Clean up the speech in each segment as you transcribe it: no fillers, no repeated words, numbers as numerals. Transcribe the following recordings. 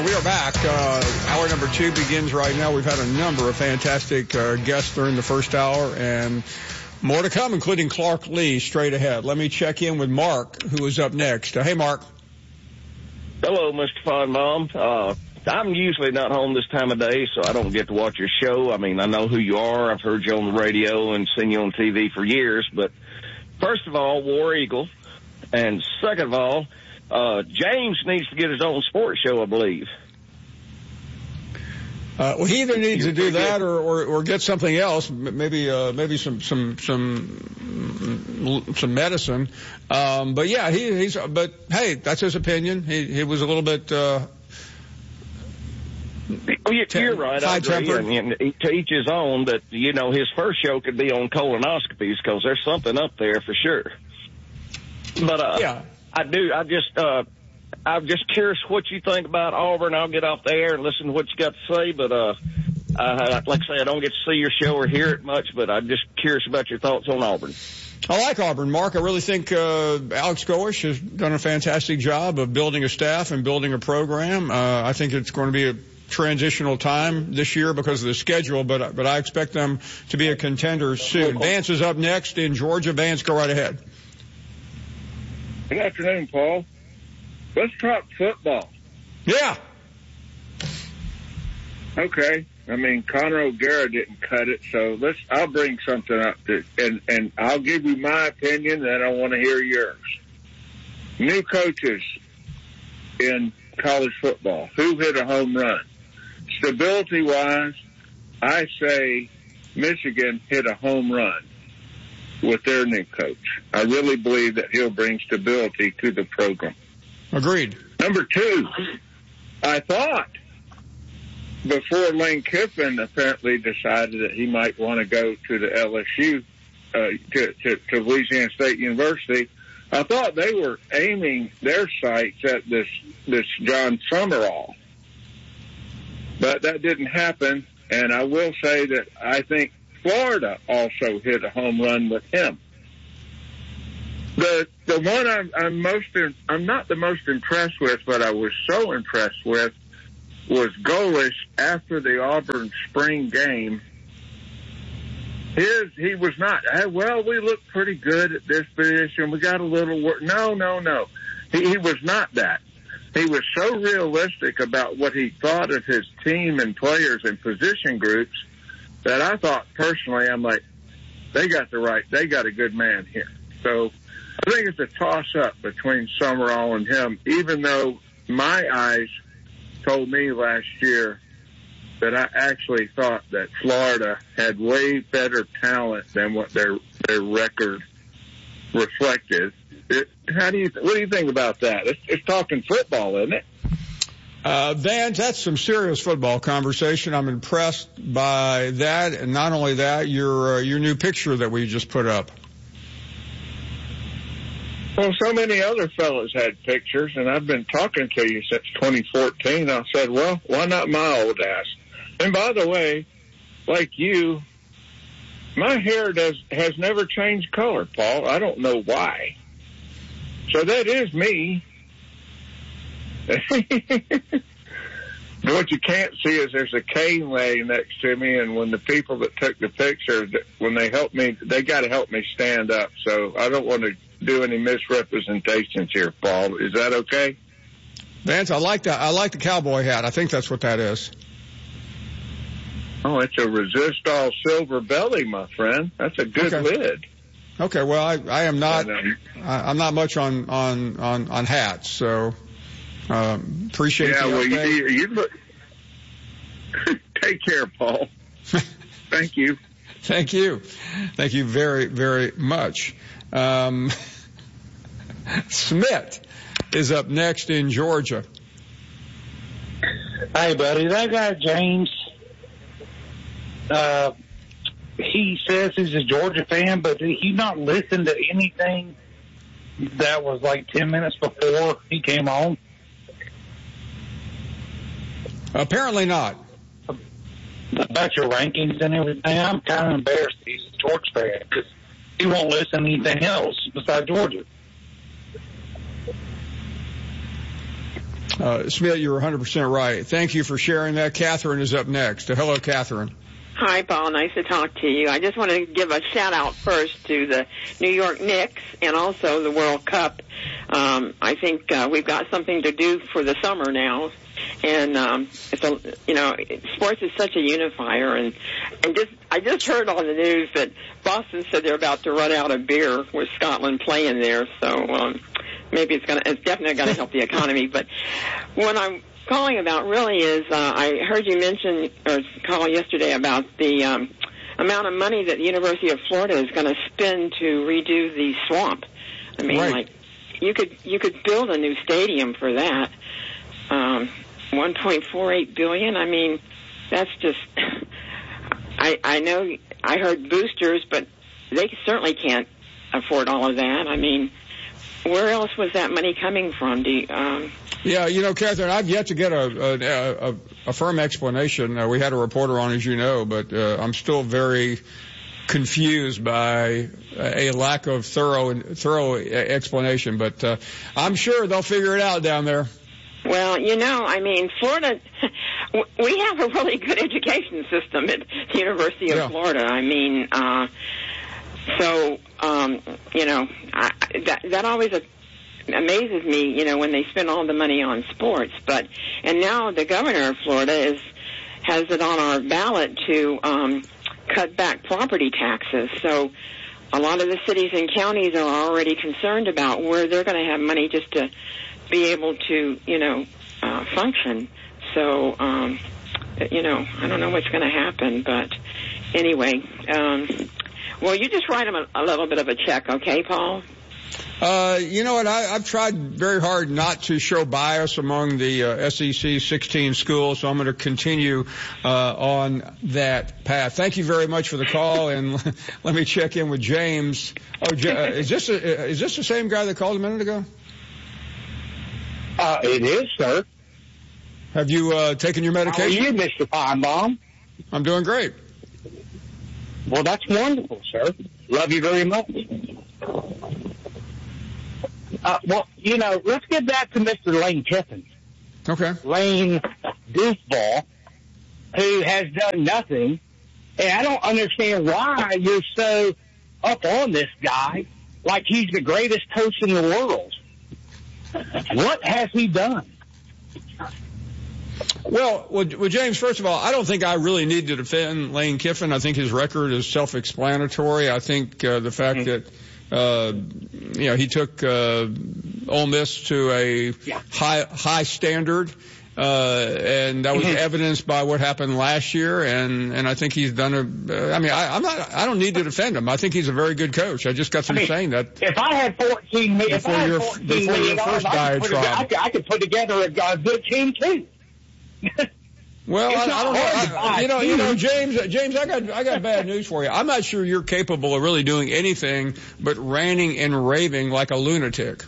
And we are back. Hour number 2 begins right now. We've had a number of fantastic guests during the first hour, and more to come, including Clark Lee straight ahead. Let me check in with Mark, who is up next. Hey, Mark. Hello, Mr. Fonbaum. I'm usually not home this time of day, so I don't get to watch your show. I mean, I know who you are. I've heard you on the radio and seen you on TV for years. But first of all, War Eagle. And second of all, James needs to get his own sports show, I believe. Well, he either needs to do that or get something else, maybe some medicine. But yeah, but hey, that's his opinion. He was a little bit, you're right. I agree. And to each his own, but his first show could be on colonoscopies because there's something up there for sure. But, yeah. I'm just curious what you think about Auburn. I'll get off the air and listen to what you got to say. But, like I say, I don't get to see your show or hear it much, but I'm just curious about your thoughts on Auburn. I like Auburn, Mark. I really think Alex Goish has done a fantastic job of building a staff and building a program. I think it's going to be a transitional time this year because of the schedule, but I expect them to be a contender soon. Vance is up next in Georgia. Vance, go right ahead. Good afternoon, Paul. Let's talk football. Yeah. Okay. I mean, Conor O'Gara didn't cut it, so I'll bring something up and I'll give you my opinion, and I want to hear yours. New coaches in college football, who hit a home run? Stability-wise, I say Michigan hit a home run with their new coach. I really believe that he'll bring stability to the program. Agreed. Number 2, I thought before Lane Kiffin apparently decided that he might want to go to the LSU, to Louisiana State University, I thought they were aiming their sights at this John Summerall. But that didn't happen, and I will say that I think Florida also hit a home run with him. The one I'm not the most impressed with, but I was so impressed with was Golesh after the Auburn spring game. He was not, well, we look pretty good at this position. We got a little work. No. He was not that. He was so realistic about what he thought of his team and players and position groups that I thought personally, I'm like, they got a good man here. So I think it's a toss-up between Summerall and him, even though my eyes told me last year that I actually thought that Florida had way better talent than what their record reflected. What do you think about that? It's talking football, isn't it? Vance, that's some serious football conversation. I'm impressed by that, and not only that, your new picture that we just put up. Well, so many other fellas had pictures, and I've been talking to you since 2014. I said, well, why not my old ass? And by the way, like you, my hair has never changed color, Paul. I don't know why. So that is me. What you can't see is there's a cane laying next to me, and when the people that took the picture, when they help me, they got to help me stand up. So I don't want to do any misrepresentations here, Paul. Is that okay? Vance, I like that. I like the cowboy hat. I think that's what that is. Oh, it's a Resistol silver belly, my friend. That's a good lid. Okay, well, I am not. I'm not much on hats, so appreciate. Yeah, well, you look. Take care, Paul. Thank you. Thank you very, very much. Smith is up next in Georgia. Hey, buddy, that guy James. He says he's a Georgia fan, but did he not listen to anything that was like 10 minutes before he came on? Apparently not. About your rankings and everything, I'm kind of embarrassed he's a Georgia fan because he won't listen to anything else besides Georgia. Smith, you're 100% right. Thank you for sharing that. Catherine is up next. Hello, Catherine. Hi, Paul. Nice to talk to you. I just want to give a shout-out first to the New York Knicks and also the World Cup. I think we've got something to do for the summer now. And sports is such a unifier. And I just heard on the news that Boston said they're about to run out of beer with Scotland playing there. So maybe it's definitely going to help the economy. But when I'm calling about really is I heard you mention or call yesterday about the amount of money that the University of Florida is going to spend to redo the swamp. I mean, right. Like you could build a new stadium for that. $1.48 billion. I mean, that's just. I know I heard boosters, but they certainly can't afford all of that. I mean, where else was that money coming from? Yeah, Catherine, I've yet to get a firm explanation. We had a reporter on, as you know, but I'm still very confused by a lack of thorough explanation. But I'm sure they'll figure it out down there. Well, I mean, Florida, we have a really good education system at the University of Florida. I mean, that always amazes me, when they spend all the money on sports. And now the governor of Florida has it on our ballot to cut back property taxes. So a lot of the cities and counties are already concerned about where they're going to have money just to be able to, function. So, I don't know what's going to happen, but anyway, well, you just write them a little bit of a check, okay, Paul? You know what? I've tried very hard not to show bias among the SEC 16 schools, so I'm going to continue on that path. Thank you very much for the call, and let me check in with James. Oh, is this the same guy that called a minute ago? It is, sir. Have you taken your medication? How are you, Mr. Feinbaum? I'm doing great. Well, that's wonderful, sir. Love you very much. Let's get back to Mr. Lane Kiffin. Okay. Lane Goofball, who has done nothing. And I don't understand why you're so up on this guy like he's the greatest coach in the world. What has he done? Well, James, first of all, I don't think I really need to defend Lane Kiffin. I think his record is self-explanatory. I think the fact that he took Ole Miss to a high standard, and that was evidenced by what happened last year. And I think he's done I don't need to defend him. I think he's a very good coach. I just got through saying that. If I had $14 million, before your first diatribe, I could put together a good team too. Well, I don't know. James, I got bad news for you. I'm not sure you're capable of really doing anything but ranting and raving like a lunatic.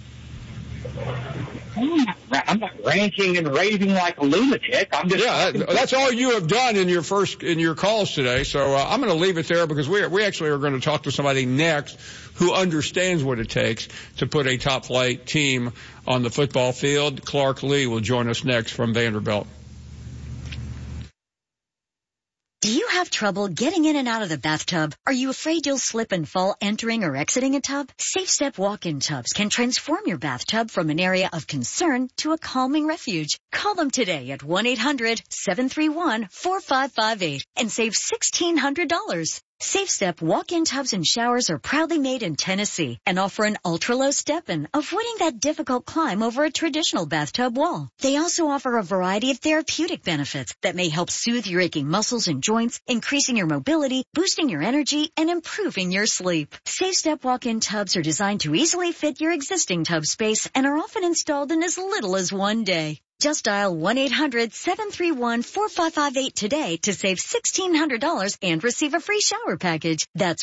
I'm not ranting and raving like a lunatic. I'm just that's all you have done in your calls today. So I'm going to leave it there because we actually are going to talk to somebody next who understands what it takes to put a top flight team on the football field. Clark Lee will join us next from Vanderbilt. Do you have trouble getting in and out of the bathtub? Are you afraid you'll slip and fall entering or exiting a tub? SafeStep walk-in tubs can transform your bathtub from an area of concern to a calming refuge. Call them today at 1-800-731-4558 and save $1,600. SafeStep walk-in tubs and showers are proudly made in Tennessee and offer an ultra-low step-in, avoiding that difficult climb over a traditional bathtub wall. They also offer a variety of therapeutic benefits that may help soothe your aching muscles and joints, increasing your mobility, boosting your energy, and improving your sleep. SafeStep walk-in tubs are designed to easily fit your existing tub space and are often installed in as little as one day. Just dial 1-800-731-4558 today to save $1,600 and receive a free shower package. That's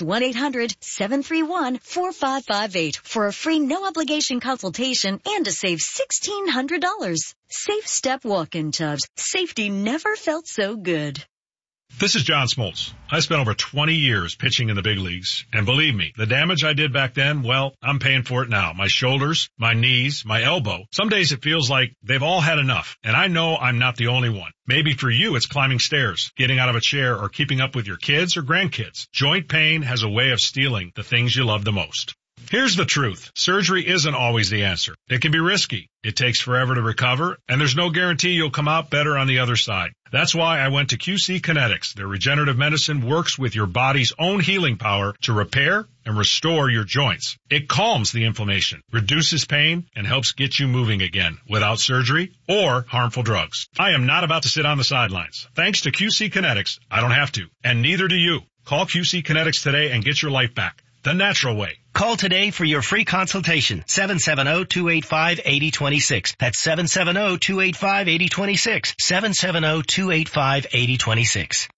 1-800-731-4558 for a free no-obligation consultation and to save $1,600. SafeStep walk-in tubs. Safety never felt so good. This is John Smoltz. I spent over 20 years pitching in the big leagues, and believe me, the damage I did back then, well, I'm paying for it now. My shoulders, my knees, my elbow. Some days it feels like they've all had enough, and I know I'm not the only one. Maybe for you it's climbing stairs, getting out of a chair, or keeping up with your kids or grandkids. Joint pain has a way of stealing the things you love the most. Here's the truth. Surgery isn't always the answer. It can be risky. It takes forever to recover, and there's no guarantee you'll come out better on the other side. That's why I went to QC Kinetics. Their regenerative medicine works with your body's own healing power to repair and restore your joints. It calms the inflammation, reduces pain, and helps get you moving again without surgery or harmful drugs. I am not about to sit on the sidelines. Thanks to QC Kinetics, I don't have to, and neither do you. Call QC Kinetics today and get your life back the natural way. Call today for your free consultation, 770-285-8026. That's 770-285-8026, 770-285-8026.